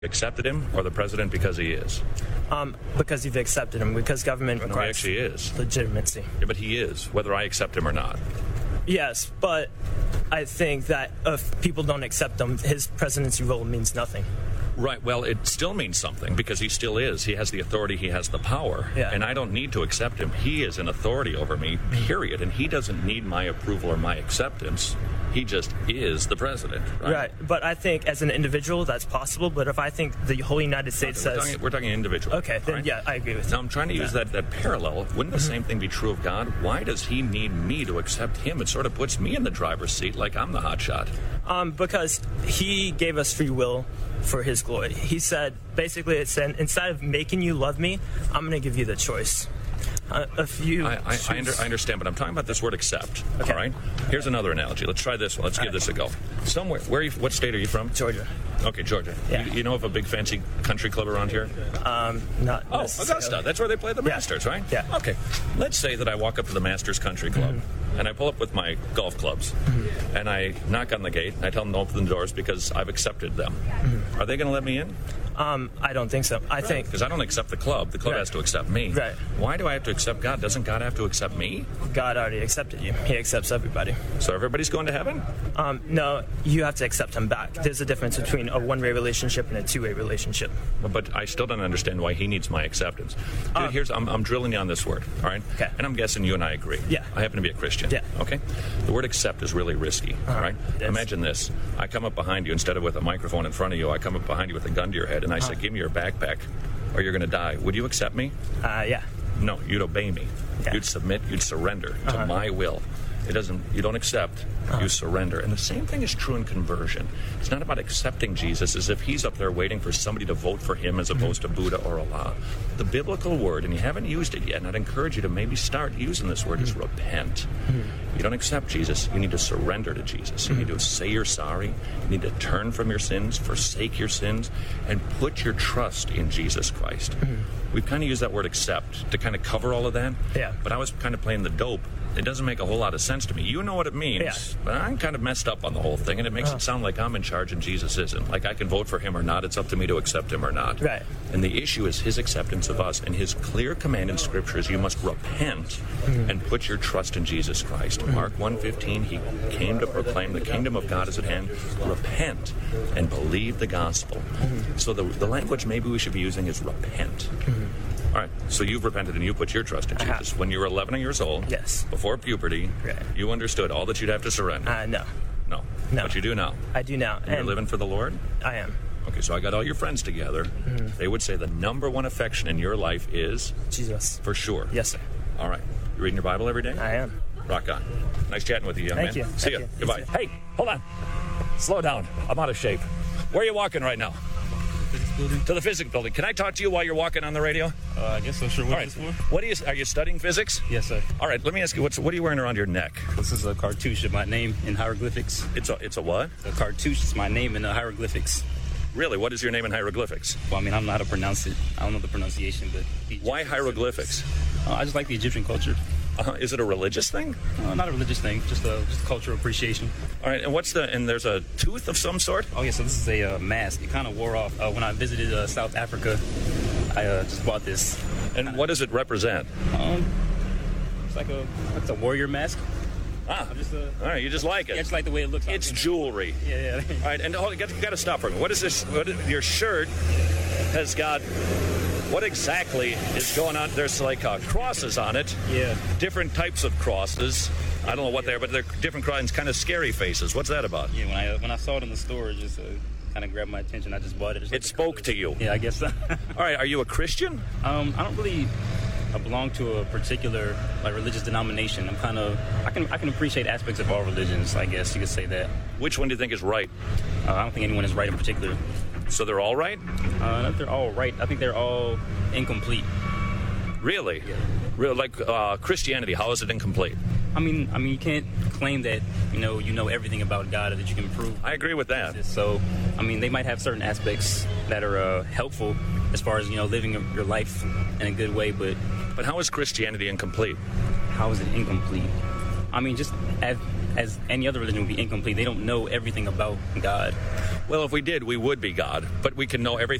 Accepted him, or the president because he is? Because you've accepted him, because government requires actually is. legitimacy. Yeah, but he is, whether I accept him or not. Yes, but I think that if people don't accept him, his presidency role means nothing. Right, well, it still means something because he still is. He has the authority, he has the power, and I don't need to accept him. He is an authority over me, period, and he doesn't need my approval or my acceptance. He just is the president, right? But I think as an individual, that's possible, but if I think the whole United States says... We're talking individual. Okay, then right? yeah, I agree with you. Now, I'm trying to use that parallel. Wouldn't the same thing be true of God? Why does he need me to accept him? It sort of puts me in the driver's seat like I'm the hotshot. Because he gave us free will for his glory. He said, basically, it said, instead of making you love me, I'm going to give you the choice. I understand, but I'm talking about this word accept. Okay. All right? Here's another analogy. Let's try this one. Let's give this a go. Somewhere, what state are you from? Georgia. Okay, Georgia. Yeah. You know of a big fancy country club around here? Not Augusta. That's where they play the Masters, right? Yeah. Okay. Let's say that I walk up to the Masters Country Club, and I pull up with my golf clubs, and I knock on the gate, and I tell them to open the doors because I've accepted them. Are they going to let me in? I don't think so. I think... Because I don't accept the club. The club has to accept me. Right. Why do I have to accept God? Doesn't God have to accept me? God already accepted you. He accepts everybody. So everybody's going to heaven? No, you have to accept him back. There's a difference between a one-way relationship and a two-way relationship. But I still don't understand why he needs my acceptance. Dude, I'm drilling you on this word, all right? Okay. And I'm guessing you and I agree. Yeah. I happen to be a Christian. Yeah. Okay? The word accept is really risky, all right? Yes. Imagine this. I come up behind you, instead of with a microphone in front of you, I come up behind you with a gun to your head, and I say, give me your backpack, or you're going to die. Would you accept me? Yeah. No, you'd obey me. Yeah. You'd submit, you'd surrender to my will. You don't accept, you surrender. And the same thing is true in conversion. It's not about accepting Jesus as if he's up there waiting for somebody to vote for him as opposed to Buddha or Allah. The biblical word, and you haven't used it yet, and I'd encourage you to maybe start using this word, is repent. You don't accept Jesus, you need to surrender to Jesus. You need to say you're sorry. You need to turn from your sins, forsake your sins, and put your trust in Jesus Christ. We've kind of used that word accept to kind of cover all of that. Yeah. But I was kind of playing the dope. It doesn't make a whole lot of sense to me. You know what it means, Yeah. but I'm kind of messed up on the whole thing, and it makes it sound like I'm in charge and Jesus isn't. Like I can vote for him or not. It's up to me to accept him or not. Right. And the issue is his acceptance of us, and his clear command in Scripture is you must repent and put your trust in Jesus Christ. Mark 1:15, he came to proclaim the kingdom of God is at hand. Repent and believe the gospel. So the language maybe we should be using is repent. All right, so you've repented and you put your trust in Jesus. When you were 11 years old, Yes. before puberty, Right. you understood all that you'd have to surrender. No. No. No. But you do now. I do now. And you're living for the Lord? I am. Okay, so I got all your friends together. They would say the number one affection in your life is? Jesus. For sure. Yes, sir. All right. You reading your Bible every day? I am. Rock on. Nice chatting with you, young Thank man. you. See Thank ya. you. Goodbye. You too. Hey, hold on. Slow down. I'm out of shape. Where are you walking right now? To the physics building. Can I talk to you while you're walking on the radio? I guess so. Sure. What All is right. this for? Are you studying physics? Yes, sir. All right. Let me ask you, what are you wearing around your neck? This is a cartouche of my name in hieroglyphics. It's a what? A cartouche is my name in the hieroglyphics. Really? What is your name in hieroglyphics? Well, I mean, I don't know how to pronounce it. I don't know the pronunciation, but... Why hieroglyphics? I just like the Egyptian culture. Is it a religious thing? Not a religious thing, just cultural appreciation. All right, and there's a tooth of some sort? Oh, yeah, so this is a mask. It kind of wore off. When I visited South Africa, I just bought this. And what does it represent? It's like a warrior mask. All right, you just like it. Yeah, just like the way it looks. It's jewelry. Yeah. All right, and you got to stop for a minute. What is this? Your shirt has got... What exactly is going on? There's like crosses on it. Yeah. Different types of crosses. I don't know what they are, but they're different kinds, kind of scary faces. What's that about? Yeah, when I saw it in the store, it just kind of grabbed my attention. I just bought it. It spoke to you. Yeah, I guess so. All right, are you a Christian? I don't really belong to a particular religious denomination. I can appreciate aspects of all religions. I guess you could say that. Which one do you think is right? I don't think anyone is right in particular. So they're all right? Not they're all right. I think they're all incomplete. Really? Yeah. Like Christianity, how is it incomplete? I mean, you can't claim that you know everything about God or that you can prove. I agree with that. So, I mean, they might have certain aspects that are helpful as far as living your life in a good way. But how is Christianity incomplete? How is it incomplete? I mean, just as any other religion would be incomplete. They don't know everything about God. Well, if we did, we would be God, but we can know everything